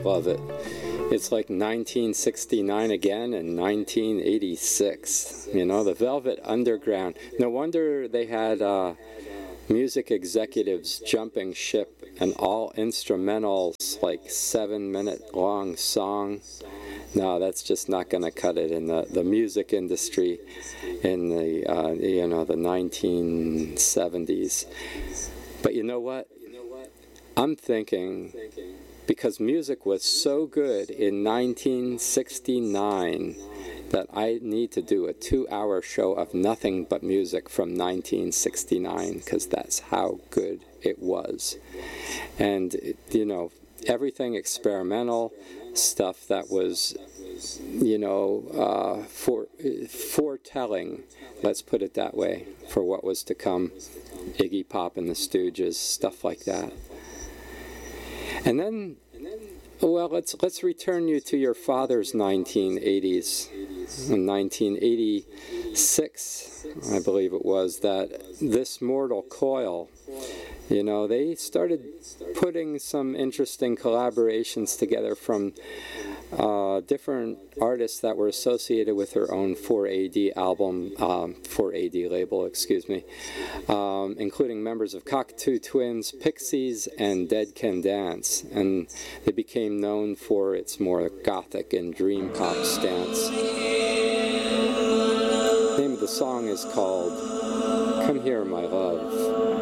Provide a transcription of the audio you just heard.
love it. It's like 1969 again and 1986. You know, the Velvet Underground. No wonder they had music executives jumping ship, and all instrumentals, like 7-minute long song. No, that's just not going to cut it in the music industry in the the 1970s. But you know what? I'm thinking, because music was so good in 1969 that I need to do a 2-hour show of nothing but music from 1969, because that's how good it was. And, everything experimental, stuff that was, foretelling, let's put it that way, for what was to come. Iggy Pop and the Stooges, stuff like that. And then, well, let's return you to your father's 1980s. In 1986, I believe it was, that This Mortal Coil, they started putting some interesting collaborations together from different artists that were associated with her own 4AD album, 4AD label, including members of Cockatoo Twins, Pixies, and Dead Can Dance. And they became known for its more gothic and dream pop stance. The name of the song is called Come Here, My Love.